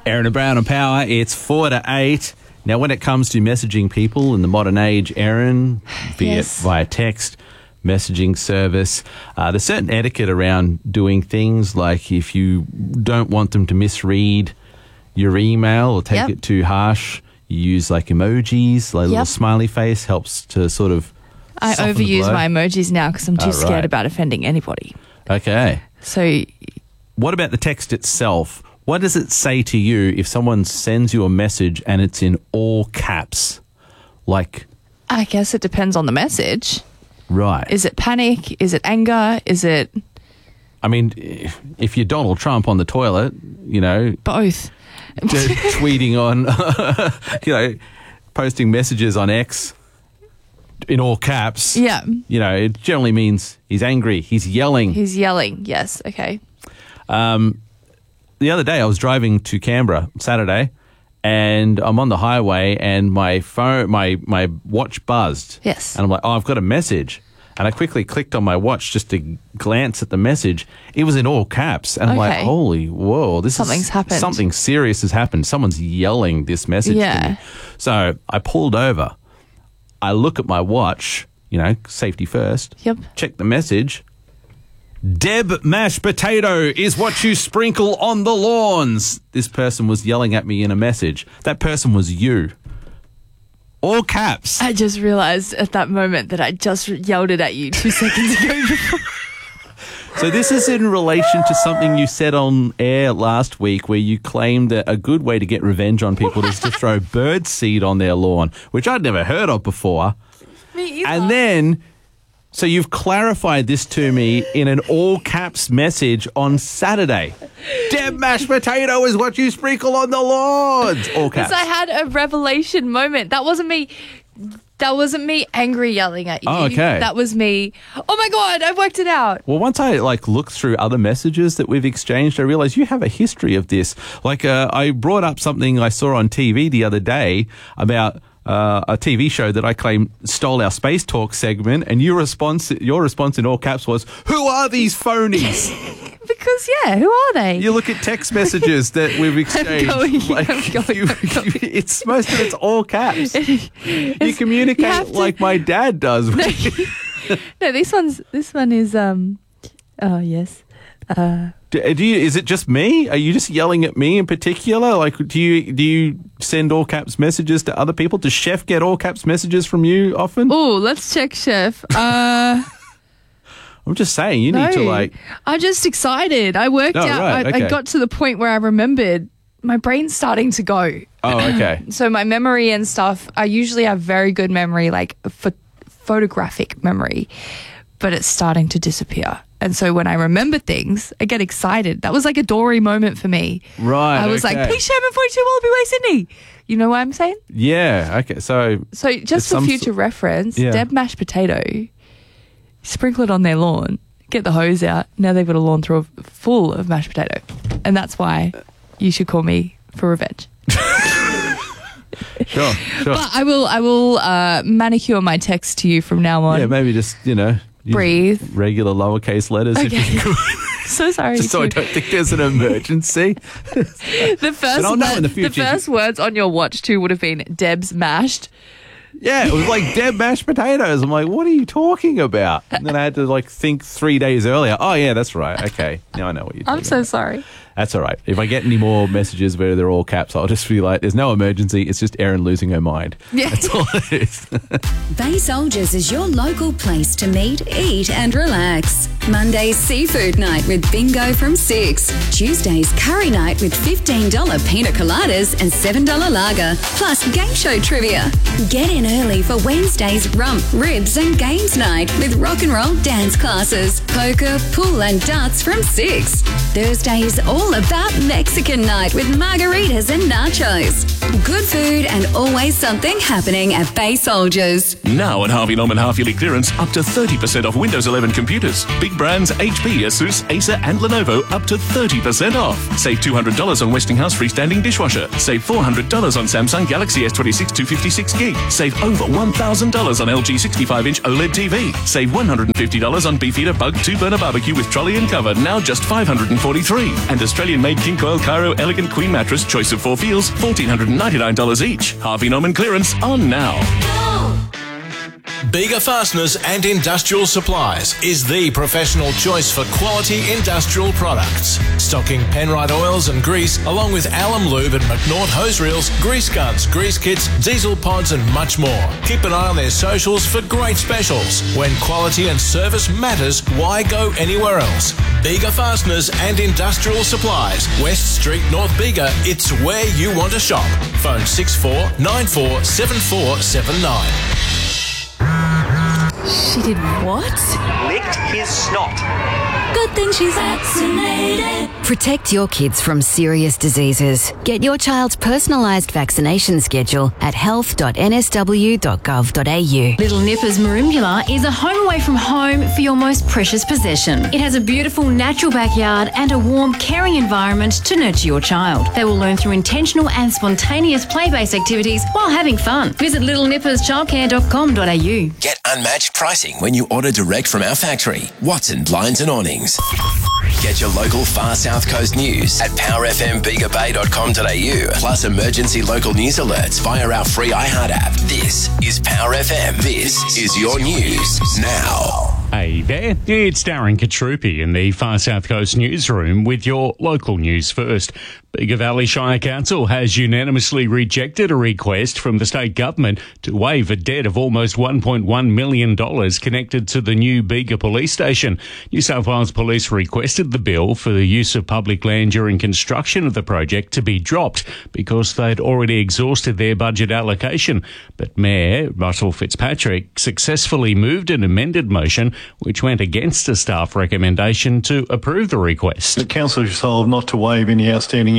Aaron and Brown on Power, it's 4 to 8. Now, when it comes to messaging people in the modern age, Aaron, via text, messaging service, there's certain etiquette around doing things like if you don't want them to misread your email or take it too harsh, you use like emojis, like a little smiley face helps to sort of I overuse my emojis now because I'm too scared about offending anybody. Okay. So what about the text itself? What does it say to you if someone sends you a message and it's in all caps? Like, I guess it depends on the message. Right. Is it panic? Is it anger? Is it... I mean, if you're Donald Trump on the toilet, you know... Both. Tweeting on, posting messages on X in all caps. Yeah. It generally means he's angry. He's yelling. He's yelling. Yes. Okay. The other day I was driving to Canberra Saturday and I'm on the highway and my phone, my watch buzzed. Yes. And I'm like, I've got a message. And I quickly clicked on my watch just to glance at the message. It was in all caps. And I'm like, holy, whoa, Something's happened. Something serious has happened. Someone's yelling this message to me. So I pulled over. I look at my watch, safety first. Yep. Check the message. Deb mashed potato is what you sprinkle on the lawns. This person was yelling at me in a message. That person was you. All caps. I just realised at that moment that I just yelled it at you 2 seconds ago. So this is in relation to something you said on air last week where you claimed that a good way to get revenge on people is to throw bird seed on their lawn, which I'd never heard of before. Me either. And then... So you've clarified this to me in an all-caps message on Saturday. Deb mashed potato is what you sprinkle on the lawns. All caps. Because I had a revelation moment. That wasn't me. That wasn't me angry yelling at you. Oh, okay. That was me. Oh my God, I worked it out. Well, once I looked through other messages that we've exchanged, I realized you have a history of this. I brought up something I saw on TV the other day about a TV show that I claim stole our Space Talk segment, and your response in all caps was, "Who are these phonies?" Because who are they? You look at text messages that we've exchanged. I'm going. It's most of it's all caps. You communicate like my dad does. No, this one is oh yes. Is it just me? Are you just yelling at me in particular? Like, do you send all caps messages to other people? Does Chef get all caps messages from you often? Oh, let's check Chef. I'm just saying, you need to I'm just excited. I worked out. Right, okay. I got to the point where I remembered my brain's starting to go. Oh, okay. So my memory and stuff, I usually have very good memory, like photographic memory, but it's starting to disappear. And so when I remember things, I get excited. That was like a Dory moment for me. Right. I was like, Peace Sherman 42 Wallaby Way, Sydney. You know what I'm saying? Yeah. Okay. So just for future reference, Deb mashed potato, sprinkle it on their lawn, get the hose out. Now they've got a lawn full of mashed potato. And that's why you should call me for revenge. Sure. But I will manicure my text to you from now on. Yeah, maybe just, breathe. Regular lowercase letters if you could. So sorry. Just so I don't think there's an emergency. The first words on your watch too would have been Deb's mashed. Yeah, it was like Deb mashed potatoes. I'm like, what are you talking about? And then I had to think 3 days earlier. Oh yeah, that's right. Okay, now I know what you're talking about. I'm so sorry. That's all right. If I get any more messages where they're all caps, I'll just be like, there's no emergency. It's just Erin losing her mind. Yeah. That's all it is. Bay Soldiers is your local place to meet, eat and relax. Mondays, seafood night with bingo from 6. Tuesdays, curry night with $15 pina coladas and $7 lager, plus game show trivia. Get in early for Wednesday's rump, ribs and games night with rock and roll dance classes, poker, pool and darts from 6. Thursdays, all about Mexican night with margaritas and nachos. Good food and always something happening at Bay Soldiers. Now at Harvey Norman half-yearly clearance, up to 30% off Windows 11 computers. Big brands HP, Asus, Acer and Lenovo up to 30% off. Save $200 on Westinghouse freestanding dishwasher. Save $400 on Samsung Galaxy S26 256 gig. Save over $1,000 on LG 65-inch OLED TV. Save $150 on Beefeater Bug 2-burner barbecue with trolley and cover, now just $543. And Australia's Australian-made King Coil Cairo Elegant Queen Mattress, choice of 4 feels, $1,499 each. Harvey Norman clearance on now. Bega Fasteners and Industrial Supplies is the professional choice for quality industrial products. Stocking Penrite oils and grease, along with Alum Lube and McNaught hose reels, grease guns, grease kits, diesel pods and much more. Keep an eye on their socials for great specials. When quality and service matters, why go anywhere else? Bega Fasteners and Industrial Supplies, West Street, North Bega. It's where you want to shop. Phone 64947479. She did what? Licked his snot. Good thing she's vaccinated. Protect your kids from serious diseases. Get your child's personalised vaccination schedule at health.nsw.gov.au. Little Nippers Merimbula is a home away from home for your most precious possession. It has a beautiful natural backyard and a warm, caring environment to nurture your child. They will learn through intentional and spontaneous play-based activities while having fun. Visit littlenipperschildcare.com.au. Get unmatched pricing when you order direct from our factory, Watson Blinds and Awnings. Get your local Far South Coast news at powerfmbigabay.com.au, plus emergency local news alerts via our free iHeart app. This is Power FM. This is your news now. Hey there, it's Darren Katrupi in the Far South Coast newsroom with your local news first. Bega Valley Shire Council has unanimously rejected a request from the state government to waive a debt of almost $1.1 million connected to the new Bega police station. New South Wales Police requested the bill for the use of public land during construction of the project to be dropped because they'd already exhausted their budget allocation. But Mayor Russell Fitzpatrick successfully moved an amended motion which went against a staff recommendation to approve the request. The council resolved not to waive any outstanding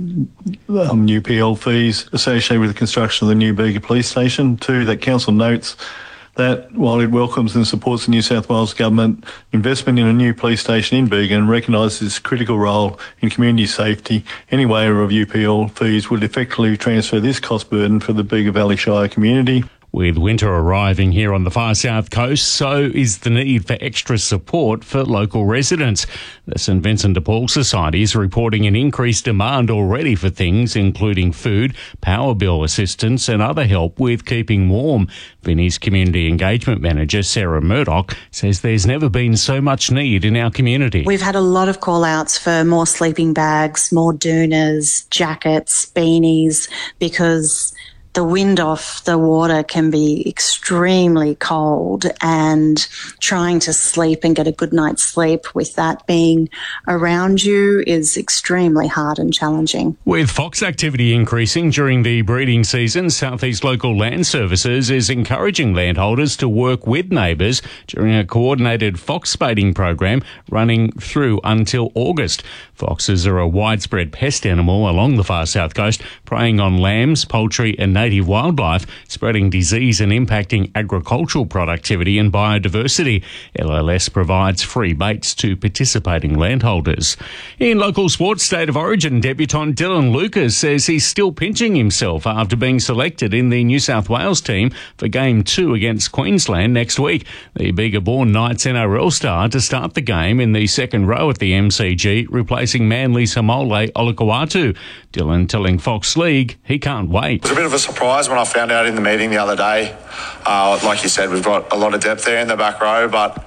new PL fees associated with the construction of the new Bega police station. Two, that council notes that while it welcomes and supports the New South Wales Government investment in a new police station in Bega and recognises its critical role in community safety, any waiver of UPL fees would effectively transfer this cost burden for the Bega Valley Shire community. With winter arriving here on the far south coast, so is the need for extra support for local residents. The St Vincent de Paul Society is reporting an increased demand already for things including food, power bill assistance and other help with keeping warm. Vinnie's Community Engagement Manager, Sarah Murdoch, says there's never been so much need in our community. We've had a lot of call-outs for more sleeping bags, more doonas, jackets, beanies, because the wind off the water can be extremely cold, and trying to sleep and get a good night's sleep with that being around you is extremely hard and challenging. With fox activity increasing during the breeding season, South East Local Land Services is encouraging landholders to work with neighbours during a coordinated fox spading program running through until August. Foxes are a widespread pest animal along the far south coast, preying on lambs, poultry and native wildlife, spreading disease and impacting agricultural productivity and biodiversity. LLS provides free baits to participating landholders. In local sports, State of Origin debutant Dylan Lucas says he's still pinching himself after being selected in the New South Wales team for Game 2 against Queensland next week. The Bega-born Knights NRL star to start the game in the second row at the MCG, replacing Manly's Hamole Olakau'atu. Dylan telling Fox League he can't wait. It was a bit of a surprise when I found out in the meeting the other day. Like you said, we've got a lot of depth there in the back row, but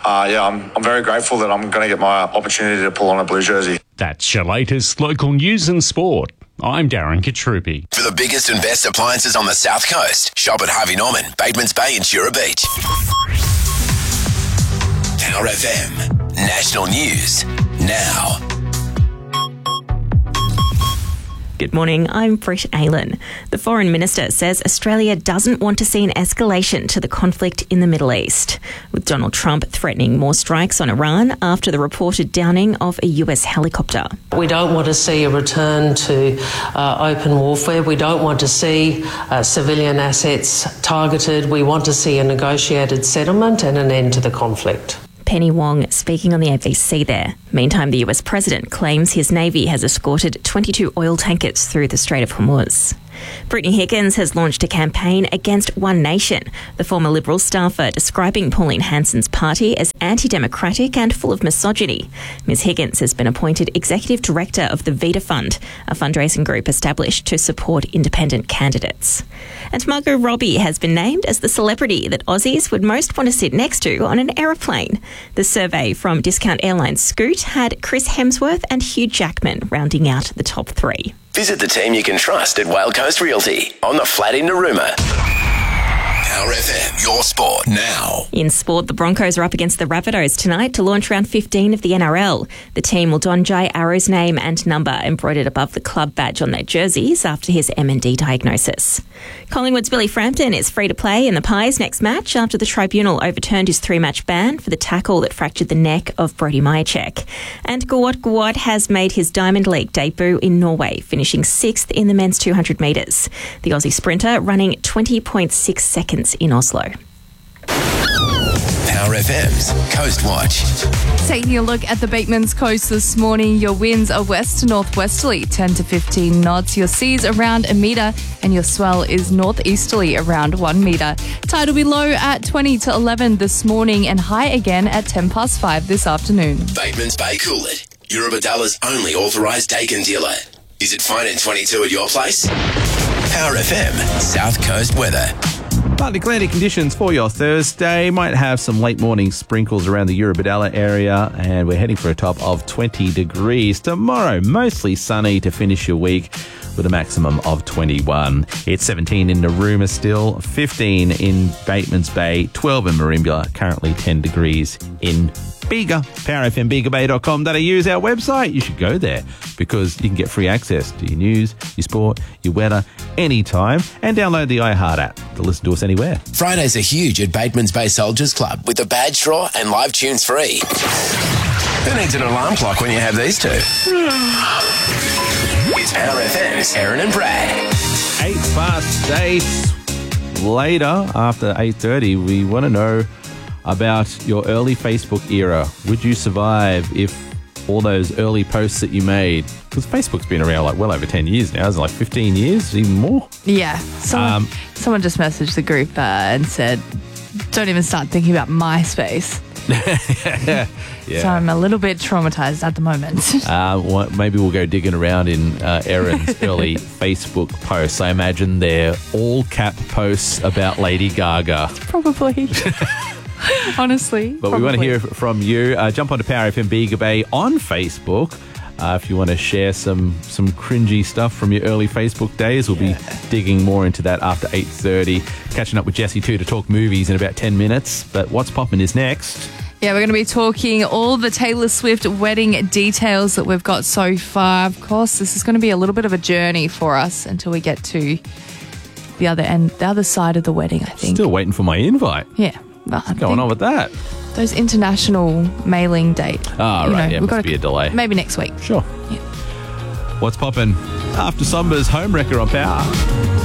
I'm very grateful that I'm going to get my opportunity to pull on a blue jersey. That's your latest local news and sport. I'm Darren Katrupi. For the biggest and best appliances on the South Coast, shop at Harvey Norman, Batemans Bay and Shura Beach. Power FM, national news now. Good morning, I'm Britt Aylan. The Foreign Minister says Australia doesn't want to see an escalation to the conflict in the Middle East, with Donald Trump threatening more strikes on Iran after the reported downing of a US helicopter. We don't want to see a return to open warfare. We don't want to see civilian assets targeted. We want to see a negotiated settlement and an end to the conflict. Penny Wong speaking on the ABC there. Meantime, the US president claims his Navy has escorted 22 oil tankers through the Strait of Hormuz. Brittany Higgins has launched a campaign against One Nation, the former Liberal staffer describing Pauline Hanson's party as anti-democratic and full of misogyny. Ms Higgins has been appointed Executive Director of the Vita Fund, a fundraising group established to support independent candidates. And Margot Robbie has been named as the celebrity that Aussies would most want to sit next to on an aeroplane. The survey from Discount Airlines Scoot had Chris Hemsworth and Hugh Jackman rounding out the top 3. Visit the team you can trust at Whale Coast Realty on the flat in Narooma. Power FM, your sport now. In sport, the Broncos are up against the Rabbitohs tonight to launch round 15 of the NRL. The team will don Jai Arrow's name and number embroidered above the club badge on their jerseys after his MND diagnosis. Collingwood's Billy Frampton is free to play in the Pies' next match after the tribunal overturned his 3-match ban for the tackle that fractured the neck of Brody Majacek. And Gawat Gawat has made his Diamond League debut in Norway, finishing 6th in the men's 200 metres. The Aussie sprinter running 20.6 seconds in Oslo. Power FM's Coast Watch. Taking a look at the Bateman's Coast this morning, your winds are west to northwesterly, 10 to 15 knots. Your sea's around a metre and your swell is northeasterly around 1 metre. Tide will be low at 20 to 11 this morning and high again at 10 past 5 this afternoon. Bateman's Bay Coolid, Eurobadalla's only authorised Dakin dealer. Is it fine at 22 at your place? Power FM, South Coast weather. Partly cloudy conditions for your Thursday. Might have some late morning sprinkles around the Eurobadalla area, and we're heading for a top of 20 degrees. Tomorrow, mostly sunny to finish your week with a maximum of 21. It's 17 in Narooma still, 15 in Bateman's Bay, 12 in Merimbula, currently 10 degrees in Bega. PowerFMBegaBay.com.au is our website. You should go there because you can get free access to your news, your sport, your weather, anytime, and download the iHeart app to listen to us anywhere. Fridays are huge at Bateman's Bay Soldiers Club with the badge draw and live tunes free. Who needs an alarm clock when you have these two? It's Power FM's Aaron and Brad. 8 past 8. Later, after 8:30, we want to know about your early Facebook era. Would you survive if all those early posts that you made, because Facebook's been around like well over 10 years now, is it like 15 years, even more? Yeah. Someone just messaged the group and said, don't even start thinking about MySpace. Yeah. So I'm a little bit traumatized at the moment. Maybe we'll go digging around in Erin's early Facebook posts. I imagine they're all cap posts about Lady Gaga. Probably. Honestly. But we want to hear from you. Jump onto Power FM Bega Bay on Facebook. If you want to share some cringy stuff from your early Facebook days, we'll be digging more into that after 8:30. Catching up with Jessie too to talk movies in about 10 minutes. But What's Poppin' is next. Yeah, we're going to be talking all the Taylor Swift wedding details that we've got so far. Of course, this is going to be a little bit of a journey for us until we get to the other side of the wedding, I think. Still waiting for my invite. Yeah. Well, What's going on with that? Those international mailing dates. Oh, right. Yeah, must be a delay. Maybe next week. Sure. Yeah. What's poppin'? After Somber's Home Wrecker on Power.